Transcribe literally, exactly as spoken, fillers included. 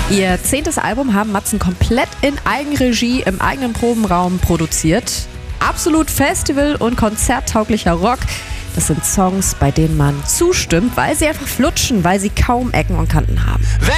Ihr zehntes Album haben Matzen komplett in Eigenregie im eigenen Probenraum produziert. Absolut festival- und konzerttauglicher Rock. Das sind Songs, bei denen man zustimmt, weil sie einfach flutschen, weil sie kaum Ecken und Kanten haben.